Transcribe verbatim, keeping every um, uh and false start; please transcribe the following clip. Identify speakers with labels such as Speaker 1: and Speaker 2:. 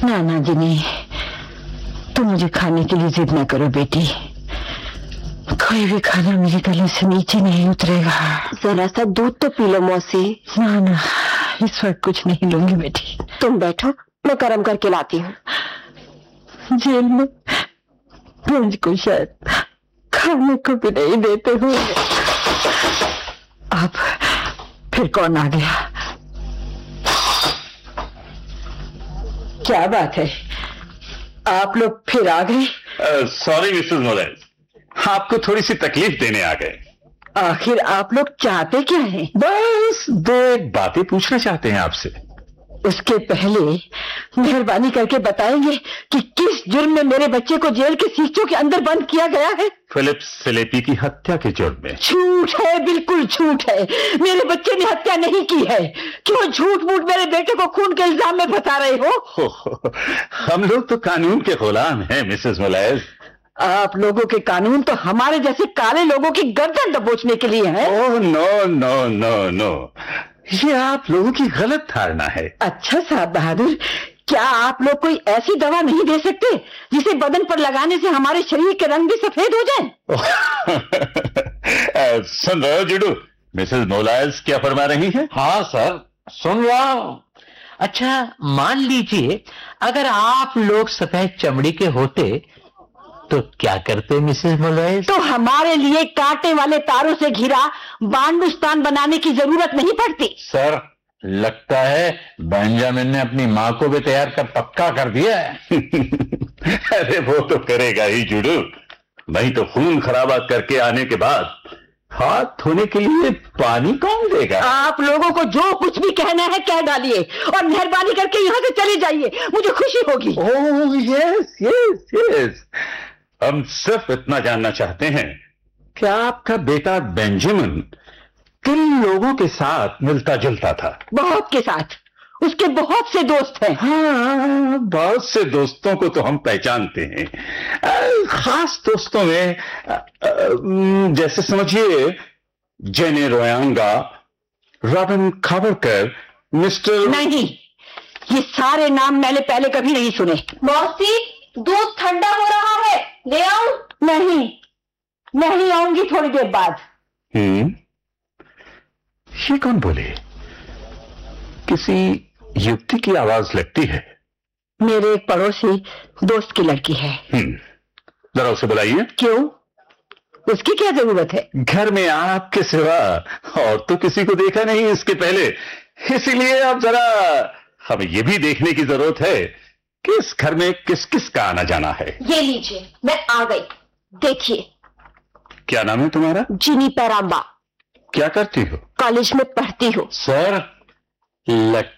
Speaker 1: ना ना जिनी, तुम मुझे खाने के लिए जिद न करो बेटी। कोई भी खाना मेरे गले से नीचे नहीं उतरेगा।
Speaker 2: जरा सा दूध तो पी लो मौसी।
Speaker 1: ना ना, इस वक्त कुछ नहीं लूंगी बेटी।
Speaker 2: तुम बैठो, मैं गर्म करके लाती हूँ।
Speaker 1: जेल में भंज को शायद खाने को भी नहीं देते हो। अब फिर कौन आ गया? क्या बात है, आप लोग फिर आ गए?
Speaker 3: सॉरी मिसेस मोलेज, आपको थोड़ी सी तकलीफ देने आ गए।
Speaker 1: आखिर आप लोग चाहते क्या हैं?
Speaker 3: बस दो एक बातें पूछना चाहते हैं आपसे।
Speaker 1: उसके पहले मेहरबानी करके बताएंगे कि किस जुर्म में मेरे बच्चे को जेल के सीचों के अंदर बंद किया गया है?
Speaker 3: फिलिप्स फिलिपी की हत्या के जुर्म में।
Speaker 1: झूठ है, बिल्कुल झूठ है। मेरे बच्चे ने हत्या नहीं की है। क्यों झूठ मूठ मेरे बेटे को खून के इल्जाम में फंसा रहे हो?
Speaker 3: हो, हो, हम लोग तो कानून के गुलाम हैं मिसेस मोलेज।
Speaker 1: आप लोगों के कानून तो हमारे जैसे काले लोगों की गर्दन दबोचने के लिए है।
Speaker 3: Oh no no no no, ये आप लोगों की गलत धारणा है।
Speaker 1: अच्छा साहब बहादुर, क्या आप लोग कोई ऐसी दवा नहीं दे सकते जिसे बदन पर लगाने से हमारे शरीर के रंग भी सफेद हो जाएं?
Speaker 3: सुन रहे हो जुडू, मिसेस मोलेज क्या फरमा रही हैं?
Speaker 4: हाँ सर, सुन रहा हूं। अच्छा मान लीजिए अगर आप लोग सफेद चमड़ी के होते तो क्या करते मिसेस मोलेज?
Speaker 1: तो हमारे लिए कांटे वाले तारों से घिरा बांडुस्तान बनाने की जरूरत नहीं पड़ती।
Speaker 4: सर लगता है बेंजामिन ने अपनी मां को भी तैयार कर पक्का कर दिया है।
Speaker 3: अरे वो तो करेगा ही जुडू, नहीं तो खून खराबा करके आने के बाद हाथ धोने के लिए पानी कौन देगा?
Speaker 1: आप लोगों को जो कुछ भी कहना है कह डालिए और मेहरबानी करके यहाँ से चले जाइए, मुझे खुशी होगी।
Speaker 3: ओह यस यस यस, हम सिर्फ इतना जानना चाहते हैं कि आपका बेटा बेंजामिन किन लोगों के साथ मिलता जुलता था?
Speaker 1: बहुत के साथ, उसके बहुत से दोस्त हैं।
Speaker 3: हाँ, बहुत से दोस्तों को तो हम पहचानते हैं। खास दोस्तों में जैसे समझिए जेने रोयांगा, रॉबिन खाबरकर, मिस्टर
Speaker 1: नहीं, ये सारे नाम मैंने पहले कभी नहीं सुने।
Speaker 2: मौसी दूध ठंडा हो रहा है, ले आऊं?
Speaker 1: नहीं, नहीं आऊंगी थोड़ी देर बाद।
Speaker 3: हम्म, ये कौन बोले? किसी युवती की आवाज लगती है।
Speaker 1: मेरे एक पड़ोसी दोस्त की लड़की है।
Speaker 3: हम्म, जरा उसे बुलाइए।
Speaker 1: क्यों, उसकी क्या जरूरत है?
Speaker 3: घर में आपके सिवा और तो किसी को देखा नहीं इसके पहले, इसीलिए अब जरा हमें यह भी देखने की जरूरत है कि इस घर में किस किस का आना जाना है।
Speaker 2: ये लीजिए, मैं आ गई, देखिए।
Speaker 3: क्या नाम है तुम्हारा?
Speaker 2: जिनी पैराम्बा।
Speaker 3: क्या करती हो?
Speaker 2: कॉलेज में पढ़ती हूँ।
Speaker 4: सर लग